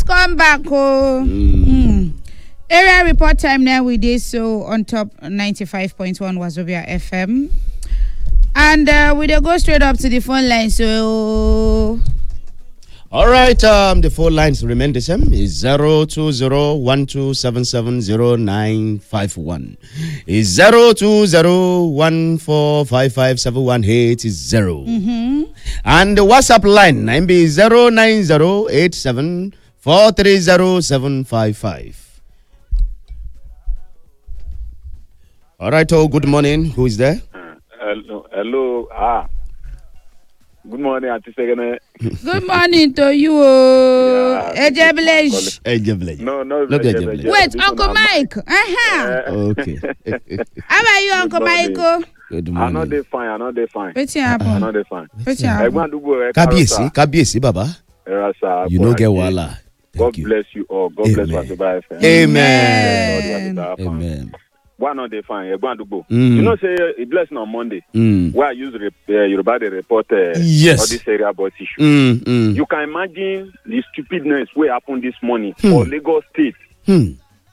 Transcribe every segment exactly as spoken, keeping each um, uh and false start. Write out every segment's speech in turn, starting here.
Let's come back. Oh. Mm. Mm. Area report time now with this, so on top ninety-five point one Wazobia F M. And uh, we go straight up to the phone line, so... All right, um, the phone lines remain the same. Is zero two zero one two seven seven zero nine five one. Is zero two zero one four five five seven one eight is zero. Mm-hmm. And the WhatsApp line nine be zero nine zero eight seven four three zero seven five five. All right, oh, good morning. Who is there? Uh, hello, hello. Ah. Good morning, Auntie Segene. Good morning to you, yeah, Ejeblej. Ejeblej. No, no, not Ejeblej. Wait, Uncle Mike. Uh-huh. Uh, okay. How are you, Uncle Michael? Good morning. I'm not they fine. I'm not they fine. What's happening? I'm not they fine. What's happening? Kabiesi, Kabiesi, Baba. You no get wala. God bless you all. God Amen. bless Wazobia F M. Amen. Amen. Amen. Why not they fine? You're going to go. Mm. You know, say a blessing on Monday. Mm. Where I use rep, uh, Yoruba the report uh, yes. all this area about issue. Mm, mm. You can imagine the stupidness what happened this morning Hmm. for Lagos State. Hmm.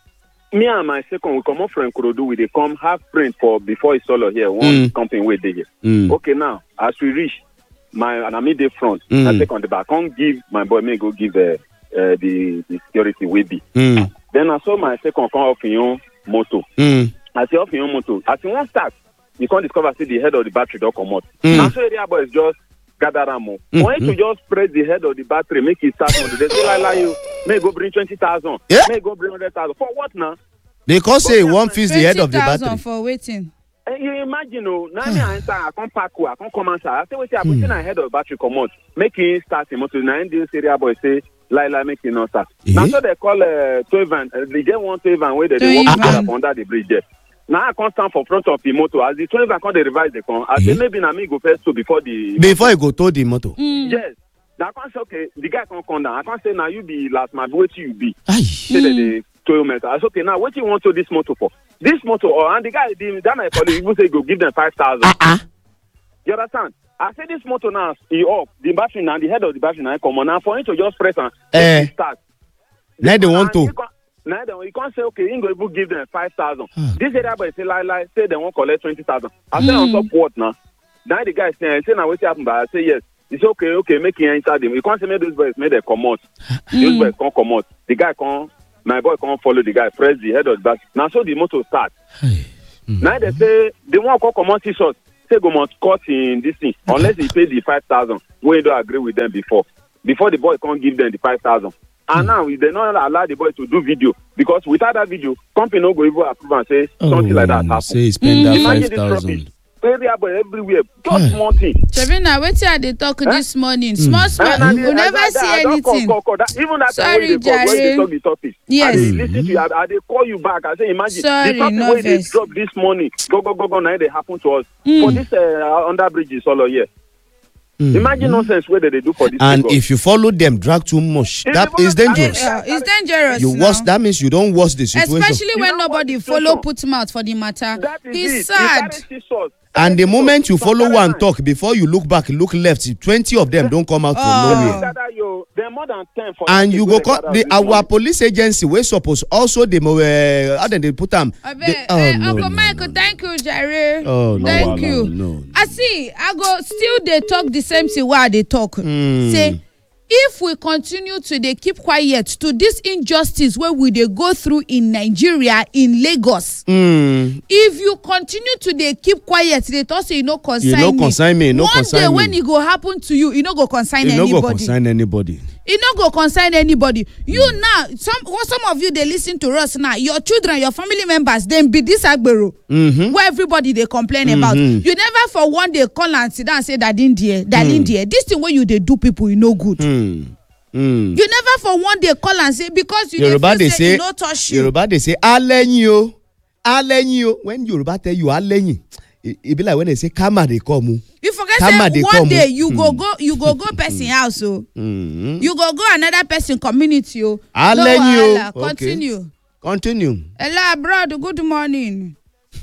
Me and my second, we come up from Kurodu, we they come half print for before it's all here. One Mm. company where they here. Mm. Okay, now as we reach my and I meet the front, Mm. I take on the back. I can't give my boy may go give uh, uh, the the security way be. Mm. Then I saw my second come off in your motor. Mm. I say off in your motor. As in one start, you can't discover see the head of the battery don't come out. Mm. Now so area boys just gather ammo. Mm. For you to just press the head of the battery, make it start on the day. So like, like you may go bring twenty thousand. Yeah. May go bring hundred thousand. For what now? They can't say one fix the head of the battery. For waiting. And you imagine, oh, now me I enter, I can't pack, I can't come answer. I say, wait, I put in a head of the battery come out, make it start the motor. Now in this area boy say, like, like, make it not start. Eh? Now so they call uh, twelve van, uh, they get one twelve van where they, they walk together under the bridge there. Now I can't stand for front of the motor. As the twelve van come, they revise the con. I say, Eh? maybe now me go first to before the... Before you go to the motor. Mm. Yes. Now I can't say, okay, the guy can't come down. I can't say, now you be last man, wait till you be. Aye. Say that they tow meter. I say, okay, now what you want to this motor for? This motor, or and the guy, the, that my colleague, even say go give them five thousand. Uh-uh. You understand? I say this motor now, he off, the battery now, the head of the battery now come on. Now for him to just press and Eh. start. Now they want to. Now they, you can't say, okay, you go even give them five thousand. This area boy say, like, like, say they won't collect twenty thousand. I say, Mm. on top what now? Now the guy say, say, now what's happened? But I say, yes. It's okay, okay, make him enter them. You can't say, make those boys, make them come out. Those boys can't come out. The guy can't, my boy can't follow the guy, press the head of the battery. Now so the motor start. Hey. Mm. Now they say, they won't come come out t-shirt. Say, go must cut in this thing. Unless he pay the five thousand. We don't agree with them before. Before the boy can't give them the five thousand. And now they don't allow the boy to do video because without that video, company no go even approve and say something oh, like that happen. Say spend that Mm. five Imagine this thousand. rubbish. Area boy everywhere, just small thing. Shabina, wait till they talk Eh? this morning. Small, small. And I- We I- never I- I- see I don't call, anything. call, call. That, even that Sorry, time when they call, when they Jare. talk the topic, Yes. I dey listen to you. I, I they call you back. I say, imagine Sorry, the topic no when they vex. drop this morning. Go go go go. Now they happen to us Mm. for this uh, under bridge is all here. Mm. Imagine nonsense where they, they do for this. And Lagos. if you follow them, drag too much, If that you is follow- dangerous. Yeah, it's dangerous. You now. worse, that means you don't worse the situation. Especially You when know what nobody the follow situation- put mouth for the matter. that is It's it. sad. You carry scissors. And the moment you follow Some one carry talk, before you look back, look left, twenty of them don't come out from Oh. knife. nowhere. Gather you. They're more than ten for And that you people go they call gather the this our morning. police agency. We suppose also they uh, how they put them. I They- bet, oh, eh, no, Uncle no, Michael, no, thank you, Jare. Oh, no, thank no, you. no. I see. I go still they talk the same thing while they talk. Mm. Say, if we continue to they keep quiet to this injustice where we they go through in Nigeria, in Lagos. Mm. If you continue to they keep quiet, they talk say you no concern You no me. concern me, no One concern day me. when it go happen to you, you no go concern You no anybody. go concern anybody. It no go concern anybody. You mm. now, some some of you they listen to us now. Your children, your family members, them be this agbero Mm-hmm. where everybody they complain Mm-hmm. about. You never for one day call and sit down and say that in there, that in there. This thing where you they do people, you no good. Mm. Mm. You never for one day call and say because you Yoruba dey they feel say you no touch you. Yoruba they say alenyin o, alenyin o. When Yoruba tell you alenyin, it, it be like when they say kama they come. You forget Kama say dey one come. day you Hmm. go go you go go person house so Mm-hmm. you go go another person community o. Alenyin o. wahala, Okay. continue. Continue. Hello abroad, good morning.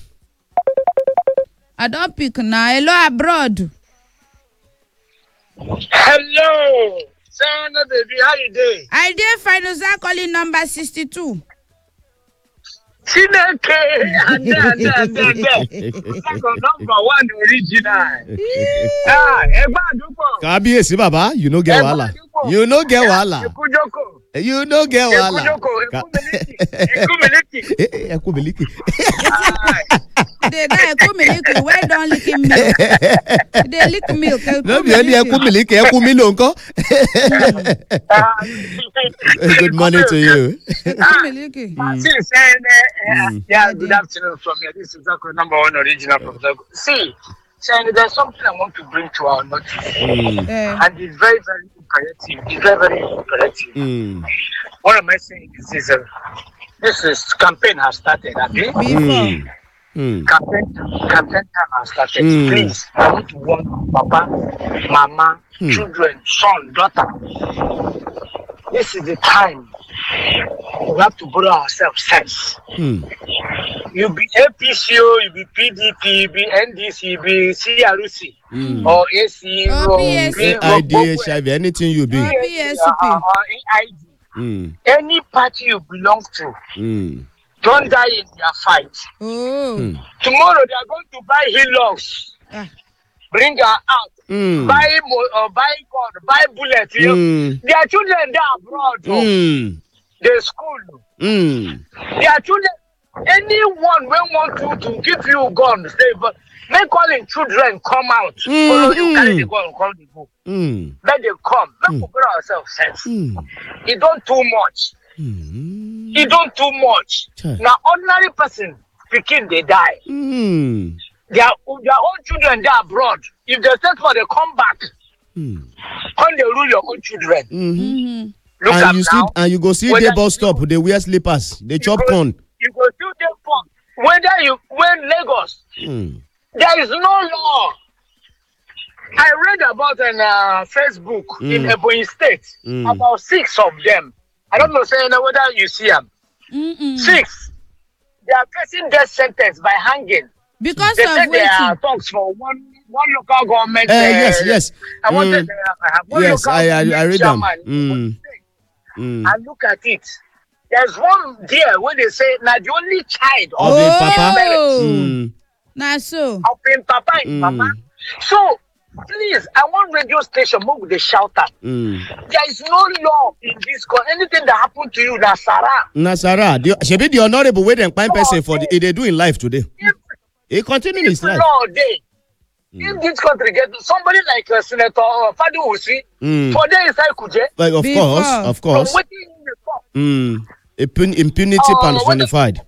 I don't pick now. Hello abroad. Hello. Sana baby, how you doing? I did final calling number sixty-two. Chineke, and then, and then, and then. Number one original. Ah, Eba Dupo. Kábíyèsí baba, you no get wahala. You no get wahala. Ekujoko. You no get wahala. Ekujoko, Ekumeliki. Ekumeliki. Ekumeliki. They got Ekumeliki. Why don't lick milk? They lick milk. No, be only Ekumeliki. Ekumilo nko. Good morning to you. Ekumeliki. Yeah, good afternoon from here. This is Zako, number one original from Zako. See, Shani, there's something I want to bring to our notice. Mm. Uh, And it's very, very imperative. It's very, very imperative. Mm. What am I saying is this, uh, this is campaign has started, okay? before. Mm. Mm. Campaign, campaign time has started. Mm. Please, I want to warn Papa, Mama, Mm. children, son, daughter. This is the time we have to borrow ourselves sense. Mm. You be A P C O, you be P D P, you be N D C, you be C R U C, Mm. or A C, Or or P S C. I D H I V, anything you be. Or P S C P. or A I D. Mm. Any party you belong to, Mm. don't die in their fight. Oh. Mm. Tomorrow they are going to buy Hilux, Ah. bring her out, Mm. buy mo- uh, buy gun, buy bullet. You know? Mm. Their children they are abroad, oh. Mm. They school. Mm. Their children, anyone when want to, to give you gun, say, but make all the children come out, Mm, follow you, carry mm. the gun, come the go. Mm. Let them come. Let Mm. us put ourselves sense. Mm. It don't too much. Mm. It don't too much. Sure. Now ordinary person, picking they die. Mm. Their, their own children they are abroad. If they say for they come back, Mm. come they rule your own children. Mhm. Mm-hmm. Look And at you now. still and you go see Whether the bus you- stop, they wear slippers, they chop go- corn. You go still there for whether you when Lagos, Mm. there is no law. I read about on uh, Facebook in Mm. Ebonyi State, Mm. about six of them. I don't know saying whether you see them. Mm-mm. Six. They are facing death sentence by hanging. Because They of said there are waiting. talks for one one local government. Uh, yes, yes. I wanted Mm. uh, I have one Yes, local I- I- I government read them. chairman in Mm. Ebonyi State. Mm. And look at it. There's one there where they say, now the only child Of of, the Oh. papa. Oh. Mm. Now so. of him papa and Mm. mama. So, please, I want radio station move with the shouter. Mm. There is no law in this country. Anything that happened to you, Nasara. Nasara, the, shebi the honorable way dem find person for the they do in life today. If, He continue his if life. law day, Mm. if this country get somebody like uh, Senator uh, Fadu Usi, Mm. for them inside Kuje, Like, of Before. course, of from course. waiting in the top. Mm. Impun- impunity Uh, personified.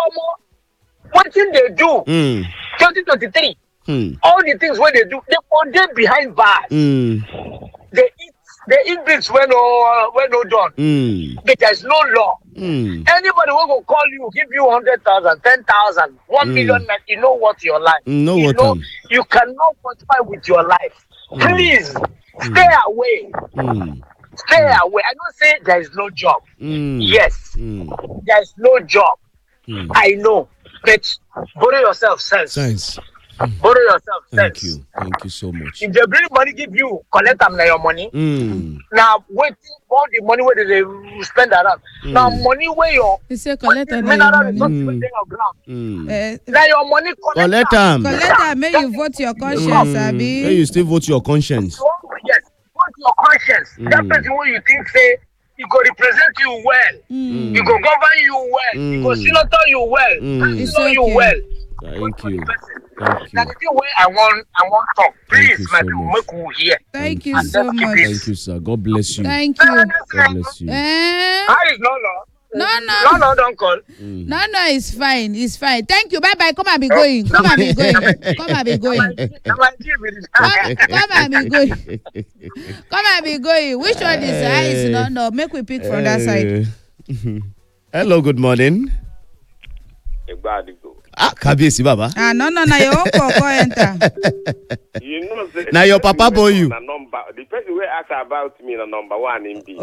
What thing they do, Mm. twenty twenty-three, Mm. all the things where they do, they for them behind bars. Mm. They eat, they eat this when no, uh, when no done. Mm. But there's no law. Mm. Anybody who will call you, give you hundred thousand, ten thousand, one Mm. million, like, you know what your life. Mm, know you what know, am. you cannot quantify with your life. Mm. Please stay away. Mm. Stay away. I don't say there is no job. Mm. Yes, Mm. there is no job. Mm. I know. But borrow yourself sense. Science. Borrow yourself Thank sense. you. Thank you so much. If they bring money, give you, collect them na your money. Mm. Now wait all the money where they spend around. Mm. Now money where your He say collect am. mineral Collect resources Mm. wey dey your ground. Mm. Eh, Now your money Collect am. am. am. Make you vote your conscience, Mm. Abi. May you still vote your conscience. So, yes, what's your conscience? Mm. That person who you think say he go represent you well, Mm. he go govern you well, he go Mm. senator you well, Mm. he It's know you okay. well. Thank you. Now Thank the you. thing wey I want, I want talk. Thank Please, you my so people, much. make we hear. Thank you And so let's keep much. it. Thank you, sir. God bless you. Thank you. God bless you. Eh? How is no no? No, no. No, no, don't call. Mm. No, no, it's fine. It's fine. Thank you. Bye bye. Come and be going. Come and be going. Come and be going. Na my deal with it. Come, come and be going. Come and be going. Which one is eyes? No, no. Make we pick from that side. Uh, Hello, good morning. Egbadigo. Ah, Kabiyesi Baba. Ah, no, no, no. Your own koko enter. You know, say, Now your papa born you. na number, the person who asked about me na number one in B. Oh,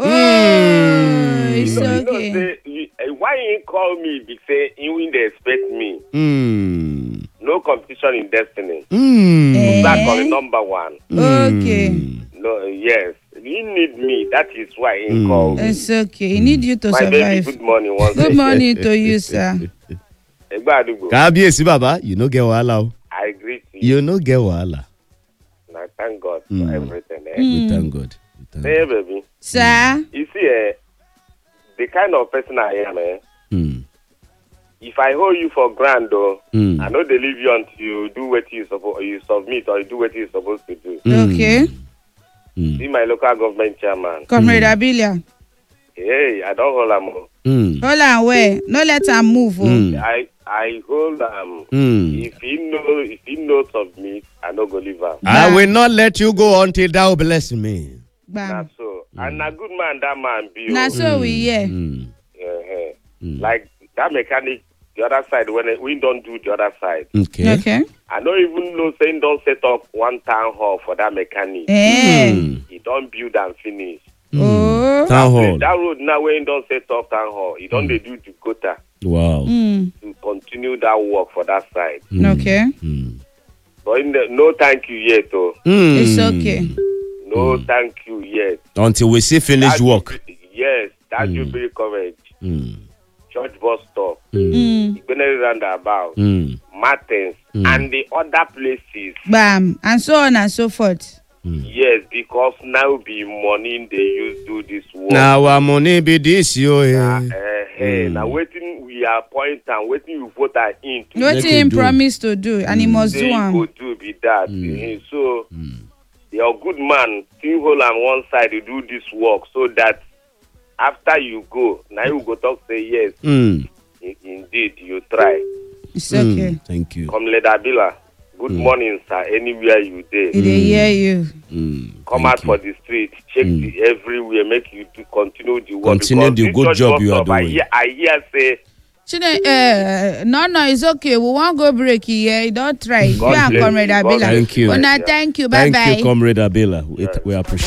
it's So, you know, okay. say, you, uh, why you call me? Because say you win they expect me. Mm. No competition in destiny. Mm. Eh? That call number one. Okay. No, yes. he need me. That is why he Mm. called me. It's okay. He need you to My survive. baby, good morning. Once Good again. morning to you, sir. Egba Adugbo, Kábíyèsí bàbá, you no get wahala o. I agree to you. You no get wahala. And I thank God Mm. for everything. Eh? We thank God. We thank Hey, God. baby. Sir? You see, eh, the kind of person I am, eh, Mm. if I hold you for grand, though, Mm. I know they leave you until you do what you supposed you submit or you do what you're supposed to do. Mm. Okay. Mm. See my local government chairman. Comrade Abilia. Hey, I don't hold him. Mm. Hold on, where? No let him move. Oh. Mm. I I hold him. Mm. If he know if he know submit, I no go leave him. I will not let you go until thou bless me. That's Bam. so. And a good man, that man be. Now oh. so we hear. Mm. Uh-huh. Mm. Like that mechanic, the other side, when it, we don't do the other side. Okay. Okay. I don't even know saying don't set up one town hall for that mechanic. Eh. Mm. He don't build and finish. Oh. Town hall. That road now when he don't set up town hall, he don't they do the gutter Wow. Mm. to continue that work for that side. Mm. Okay. Mm. But in the, no thank you yet, oh. Mm. It's okay. No thank you yet. Until we see finished That work. Jubilee- Yes, that Mm. Jubilee Courage, Mm. Church bus stop, Mm. Mm. Igbene roundabout, Mm. Martins, Mm. and the other places. Bam. And so on and so forth. Mm. Yes, because now be money they use do this work. Now our money be this yo. Uh, Eh. uh, hey, Mm. now waiting we appoint and waiting you vote her in to What Make he him do. promised to do, and he must say do you go am. do be that. Mm. Eh, So Mm. your good man still hold on one side to do this work so that after you go, now you go talk say yes, Mm. in, indeed you try. It's okay. Mm. Thank you. Come Ledabila. Good Mm. morning, sir. Anywhere you He dey, dey hear you. Mm. come Thank out you. for the street, check Mm. the everywhere, make you do continue the work. Continue because the this good church job bus you are stop, I doing. hear, I hear say Chine, uh, no, no, it's okay. We won't go break here. Don't try. God You and bless Comrade you. God Abila. bless Thank you. Una, Yeah. thank you. Bye Thank bye. you, Comrade Abela. We, we appreciate